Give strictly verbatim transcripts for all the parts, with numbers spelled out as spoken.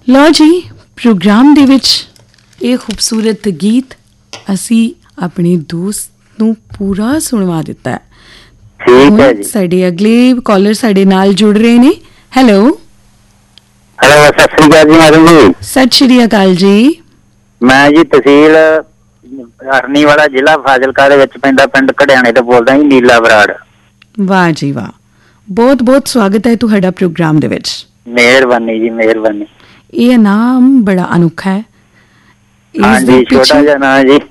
ਲਓ ਜੀ, ਪ੍ਰੋਗਰਾਮ ਦੇ ਵਿੱਚ ਇਹ ਖੂਬਸੂਰਤ ਗੀਤ ਅਸੀਂ ਆਪਣੇ ਦੋਸਤ ਨੂੰ ਪੂਰਾ ਸੁਣਵਾ ਦਿੱਤਾ ਹੈ। ਠੀਕ ਹੈ ਜੀ। ਸਾਡੇ ਅਗਲੇ ਕਾਲਰ ਸਾਡੇ ਨਾਲ ਜੁੜ ਰਹੇ ਨੇ। ਹੈਲੋ ਹੈਲੋ, ਸਤਿ ਸ੍ਰੀ ਅਕਾਲ ਜੀ ਮੈਡਮ ਜੀ। ਸਤਿ ਸ਼੍ਰੀ ਅਕਾਲ ਜੀ। ਮੈਂ ਜੀ ਤਹਿਸੀਲ ਅਰਨੀ ਵਾਲਾ, ਜ਼ਿਲ੍ਹਾ ਫਾਜ਼ਿਲਕਾ ਦੇ ਵਿੱਚ ਪੈਂਦਾ ਪਿੰਡ ਘੜਿਆਣੇ ਤੋਂ ਬੋਲਦਾ ਜੀ, ਨੀਲਾ ਬਰਾੜ। ਵਾਹ ਜੀ ਵਾਹ, ਬਹੁਤ ਬਹੁਤ ਸਵਾਗਤ ਹੈ ਤੁਹਾਡਾ ਪ੍ਰੋਗਰਾਮ ਦੇ ਵਿੱਚ। ਮਿਹਰਬਾਨੀ ਜੀ, ਮਿਹਰਬਾਨੀ। ਇਹ ਨਾਮ ਬੜਾ ਅਨੋਖਾ ਹੈ। ਹਾਂਜੀ, ਛੋਟਾ ਜਿਹਾ ਨਾਮ ਜੀ।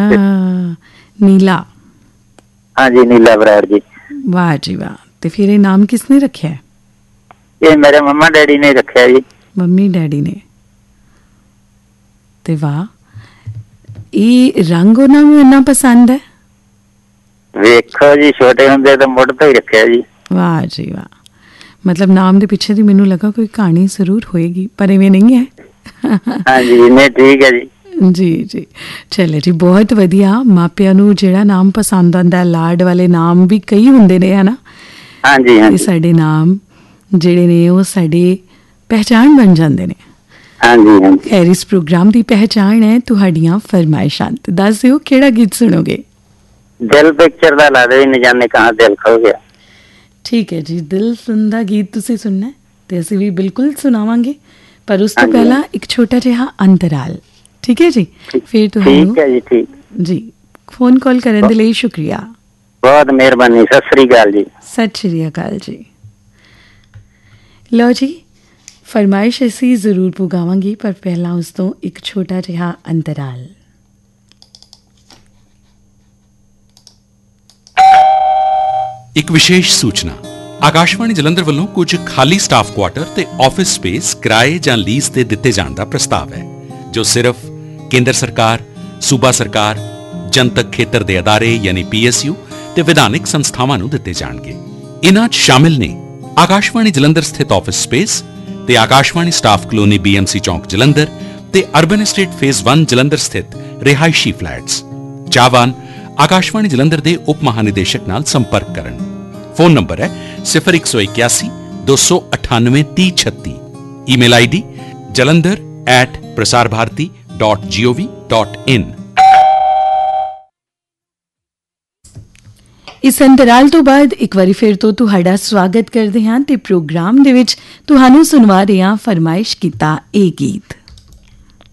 ਨੀਲਾ। ਹਾਂਜੀ, ਨੀਲਾ ਬਰਾੜ ਜੀ। ਵਾਹ ਜੀ ਵਾਹ। ਤੇ ਫਿਰ ਇਹ ਨਾਮ ਕਿਸਨੇ ਰੱਖਿਆ? ਇਹ ਮੇਰੇ ਮੰਮਾ ਡੈਡੀ ਨੇ ਰੱਖਿਆ ਜੀ। ਮੰਮੀ ਡੈਡੀ ਨੇ। ਤੇ ਵਾਹ, ਇਹ ਰੰਗ ਉਹਨਾਂ ਨੂੰ ਇੰਨਾ ਪਸੰਦ ਹੈ? ਵੇਖੋ ਜੀ, ਛੋਟੇ ਹੁੰਦੇ ਤਾਂ ਮੁੱਢ ਤੋਂ ਹੀ ਰੱਖਿਆ ਜੀ। ਵਾਹ ਜੀ ਵਾਹ। ਮਤਲਬ ਨਾਮ ਦੇ ਪਿੱਛੇ ਦੀ ਮੈਨੂੰ ਲੱਗਾ ਕੋਈ ਕਹਾਣੀ ਜ਼ਰੂਰ ਹੋਏਗੀ, ਪਰ ਇਵੇਂ ਨਹੀਂ ਹੈ। ਹਾਂਜੀ, ਨਹੀਂ ਠੀਕ ਹੈ ਜੀ। ਜੀ ਜੀ, ਚਲੋ ਜੀ, ਬਹੁਤ ਵਧੀਆ। ਮਾਪਿਆਂ ਨੂੰ ਜਿਹੜਾ ਨਾਮ ਪਸੰਦ ਆਉਂਦਾ, ਲਾਡ ਵਾਲੇ ਨਾਮ ਵੀ ਕਈ ਹੁੰਦੇ ਨੇ, ਹਨਾ? ਹਾਂਜੀ ਹਾਂਜੀ। ਸਾਡੇ ਨਾਮ ਜਿਹੜੇ ਨੇ ਉਹ ਸਾਡੇ ਪਹਿਚਾਣ ਬਣ ਜਾਂਦੇ ਨੇ। ਹਾਂਜੀ ਹਾਂਜੀ। ਖੈਰ, ਇਸ ਪ੍ਰੋਗਰਾਮ ਦੀ ਪਹਿਚਾਣ ਹੈ ਤੁਹਾਡੀਆਂ ਫਰਮਾਇਸ਼ਾਂ। ਤੇ ਦੱਸ ਦਿਓ ਕਿਹੜਾ ਗੀਤ ਸੁਣੋਗੇ? ਦਿਲ ਪਿਕਚਰ ਦਾ ਲਾ ਦੇ, ਨ ਜਾਣੇ ਕਹਾਂ ਦਿਲ ਖੋ ਗਿਆ। ਠੀਕ ਹੈ ਜੀ, ਦਿਲ ਸੁਣ ਦਾ ਗੀਤ ਤੁਸੀਂ ਸੁਣਨਾ ਤੇ ਅਸੀਂ ਵੀ ਬਿਲਕੁਲ ਸੁਣਾਵਾਂਗੇ, ਪਰ ਉਸ ਤੋਂ ਪਹਿਲਾਂ ਇੱਕ ਛੋਟਾ ਜਿਹਾ ਅੰਤਰਾਲ। ਠੀਕ ਹੈ ਜੀ? ਫਿਰ ਤੁਹਾਨੂੰ ਠੀਕ ਹੈ ਜੀ। ਠੀਕ ਜੀ, ਫੋਨ ਕਾਲ ਕਰਨ ਦੇ ਲਈ ਸ਼ੁਕਰੀਆ। ਬਹੁਤ ਮਿਹਰਬਾਨੀ। ਸਤਿ ਸ੍ਰੀ ਅਕਾਲ ਜੀ। ਸਤਿ ਸ਼੍ਰੀ ਅਕਾਲ ਜੀ। ਲਓ ਜੀ, ਫਰਮਾਇਸ਼ ਅਸੀਂ ਜ਼ਰੂਰ ਪੁਗਾਵਾਂਗੇ, ਪਰ ਪਹਿਲਾਂ ਉਸ ਤੋਂ ਇੱਕ ਛੋਟਾ ਜਿਹਾ ਅੰਤਰਾਲ। ਇੱਕ ਵਿਸ਼ੇਸ਼ ਸੂਚਨਾ। ਆਕਾਸ਼ਵਾਣੀ ਜਲੰਧਰ ਵੱਲੋਂ ਕੁਝ ਖਾਲੀ ਸਟਾਫ ਕੁਆਟਰ ਤੇ ਆਫਿਸ ਸਪੇਸ ਕਿਰਾਏ ਜਾਂ ਲੀਜ਼ ਤੇ ਦਿੱਤੇ ਜਾਣ ਦਾ ਪ੍ਰਸਤਾਵ ਹੈ, ਜੋ ਸਿਰਫ ਕੇਂਦਰ ਸਰਕਾਰ, ਸੂਬਾ ਸਰਕਾਰ, ਜਨਤਕ ਖੇਤਰ ਦੇ ਅਦਾਰੇ ਯਾਨੀ ਪੀ ਐਸ ਯੂ ਤੇ ਵਿਧਾਨਿਕ ਸੰਸਥਾਵਾਂ ਨੂੰ ਦਿੱਤੇ ਜਾਣਗੇ। ਇਨ੍ਹਾਂ 'ਚ ਸ਼ਾਮਿਲ ਨੇ ਆਕਾਸ਼ਵਾਣੀ ਜਲੰਧਰ ਸਥਿਤ ਆਫਿਸ ਸਪੇਸ ਤੇ Akashvani staff colony B M C ਚੌਂਕ ਜਲੰਧਰ ਤੇ ਅਰਬਨ ਐਸਟੇਟ ਫੇਜ਼ ਇੱਕ ਜਲੰਧਰ ਸਥਿਤ ਰਿਹਾਇਸ਼ੀ ਫਲੈਟਸ। ਚਾਹਵਾਨ ਆਕਾਸ਼ਵਾਣੀ ਜਲੰਧਰ ਦੇ ਉਪ ਮਹਾਨਿਦੇਸ਼ਕ ਨਾਲ ਸੰਪਰਕ ਕਰਨ। ਫੋਨ ਨੰਬਰ ਹੈ ਸਿਫਰ ਇੱਕ ਸੌ ਇਕਿਆਸੀ ਦੋ ਸੌ ਅਠਾਨਵੇਂ ਤੀਹ ਛੱਤੀ। Email I D Jalandhar at Prasar Bharati dot ਜੀ ਓ ਵੀ ਡਾਟ ਇਨ। ਇਸ ਅੰਤਰਾਲ ਤੋਂ ਬਾਅਦ ਇੱਕ ਵਾਰੀ ਫਿਰ ਤੋਂ ਤੁਹਾਡਾ ਸਵਾਗਤ ਕਰਦੇ ਹਾਂ ਤੇ ਪ੍ਰੋਗਰਾਮ ਦੇ ਵਿੱਚ ਤੁਹਾਨੂੰ ਸੁਣਵਾ ਰਹੇ ਹਾਂ ਫਰਮਾਇਸ਼ ਕੀਤਾ ਇਹ ਗੀਤ।